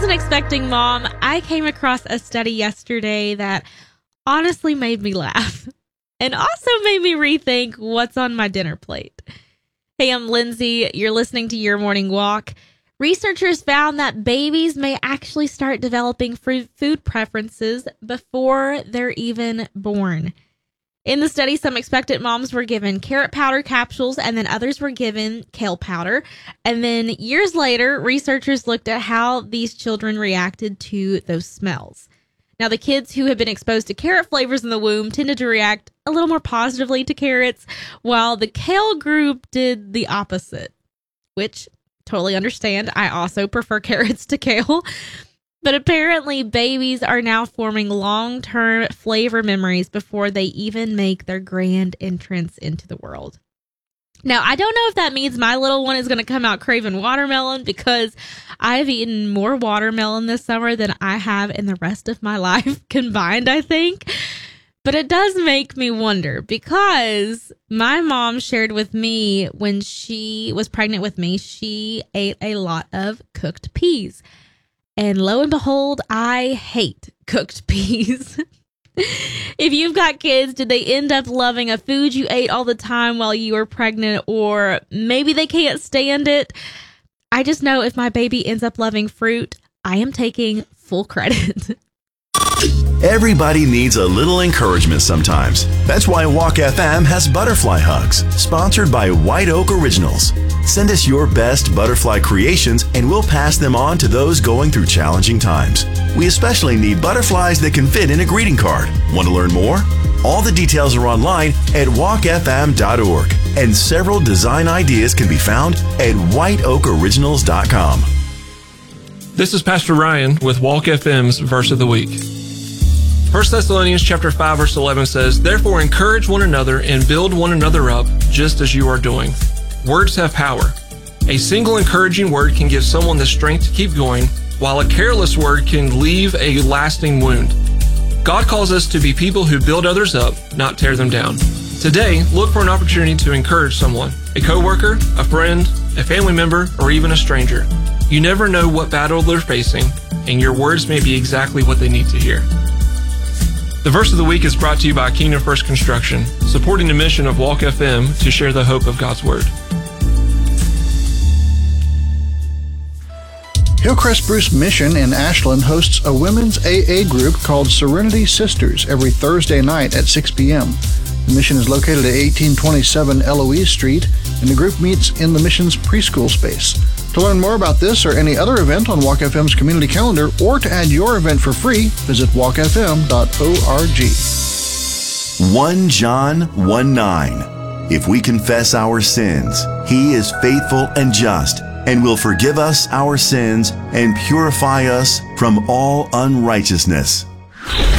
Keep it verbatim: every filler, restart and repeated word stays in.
As an expecting mom, I came across a study yesterday that honestly made me laugh and also made me rethink what's on my dinner plate. Hey, I'm Lindsay. You're listening to Your Morning Walk. Researchers found that babies may actually start developing food preferences before they're even born. In the study, some expectant moms were given carrot powder capsules and then others were given kale powder. And then years later, researchers looked at how these children reacted to those smells. Now, the kids who had been exposed to carrot flavors in the womb tended to react a little more positively to carrots, while the kale group did the opposite, which totally understand. I also prefer carrots to kale. But apparently, babies are now forming long-term flavor memories before they even make their grand entrance into the world. Now, I don't know if that means my little one is going to come out craving watermelon, because I've eaten more watermelon this summer than I have in the rest of my life combined, I think. But it does make me wonder, because my mom shared with me when she was pregnant with me, she ate a lot of cooked peas. And lo and behold, I hate cooked peas. If you've got kids, did they end up loving a food you ate all the time while you were pregnant, or maybe they can't stand it? I just know if my baby ends up loving fruit, I am taking full credit. Everybody needs a little encouragement sometimes. That's why Walk F M has Butterfly Hugs, sponsored by White Oak Originals. Send us your best butterfly creations and we'll pass them on to those going through challenging times. We especially need butterflies that can fit in a greeting card. Want to learn more? All the details are online at walk f m dot org, and several design ideas can be found at white oak originals dot com. This is Pastor Ryan with Walk F M's Verse of the Week. First Thessalonians chapter five, verse eleven says, "Therefore encourage one another and build one another up, just as you are doing." Words have power. A single encouraging word can give someone the strength to keep going, while a careless word can leave a lasting wound. God calls us to be people who build others up, not tear them down. Today, look for an opportunity to encourage someone, a coworker, a friend, a family member, or even a stranger. You never know what battle they're facing, and your words may be exactly what they need to hear. The verse of the week is brought to you by Kingdom First Construction, supporting the mission of Walk F M to share the hope of God's Word. Hillcrest Bruce Mission in Ashland hosts a women's A A group called Serenity Sisters every Thursday night at six p.m. The mission is located at eighteen twenty-seven Eloise Street, and the group meets in the mission's preschool space. To learn more about this or any other event on Walk F M's community calendar, or to add your event for free, visit walk f m dot org. First John one nine. If we confess our sins, He is faithful and just, and will forgive us our sins and purify us from all unrighteousness.